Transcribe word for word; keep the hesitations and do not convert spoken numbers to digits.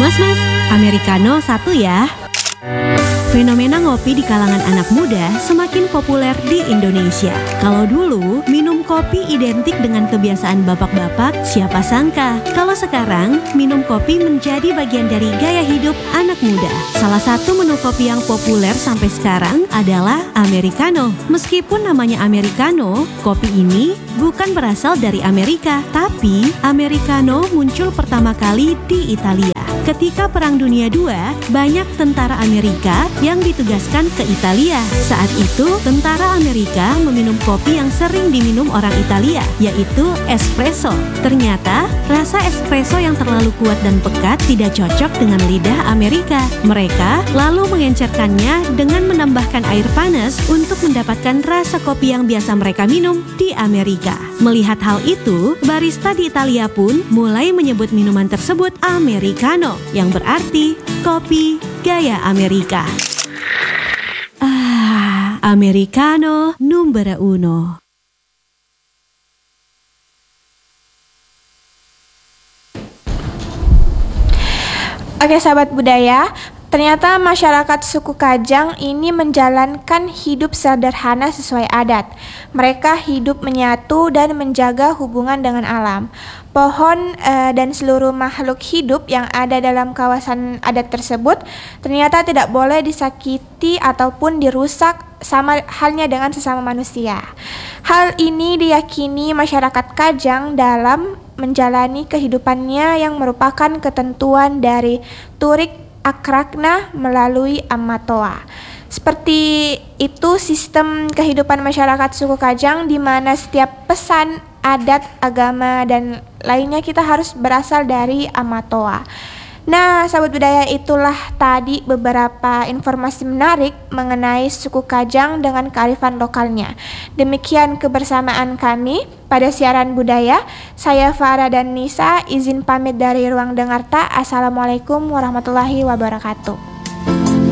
Mas-mas, Americano satu ya. Fenomena ngopi di kalangan anak muda semakin populer di Indonesia. Kalau dulu minum kopi identik dengan kebiasaan bapak-bapak, siapa sangka kalau sekarang minum kopi menjadi bagian dari gaya hidup anak muda. Salah satu menu kopi yang populer sampai sekarang adalah Americano. Meskipun namanya Americano, kopi ini bukan berasal dari Amerika, tapi Americano muncul pertama kali di Italia. Ketika Perang Dunia kedua, banyak tentara Amerika yang ditugaskan ke Italia. Saat itu, tentara Amerika meminum kopi yang sering diminum orang Italia, yaitu espresso. Ternyata, rasa espresso yang terlalu kuat dan pekat tidak cocok dengan lidah Amerika. Mereka lalu mengencerkannya dengan menambahkan air panas untuk mendapatkan rasa kopi yang biasa mereka minum di Amerika. Melihat hal itu, barista di Italia pun mulai menyebut minuman tersebut Americano, yang berarti kopi gaya Amerika. Ah, Americano numero uno. Oke sahabat budaya, ternyata masyarakat suku Kajang ini menjalankan hidup sederhana sesuai adat. Mereka hidup menyatu dan menjaga hubungan dengan alam. Pohon eh, dan seluruh makhluk hidup yang ada dalam kawasan adat tersebut ternyata tidak boleh disakiti ataupun dirusak, sama halnya dengan sesama manusia. Hal ini diyakini masyarakat Kajang dalam menjalani kehidupannya yang merupakan ketentuan dari Turik Akrakna melalui Amatoa. Seperti itu sistem kehidupan masyarakat suku Kajang, di mana setiap pesan, adat, agama, dan lainnya kita harus berasal dari Amatoa. Nah, sahabat budaya, itulah tadi beberapa informasi menarik mengenai suku Kajang dengan kearifan lokalnya. Demikian kebersamaan kami pada siaran budaya. Saya Farah dan Nisa izin pamit dari ruang Dengarta. Assalamualaikum warahmatullahi wabarakatuh.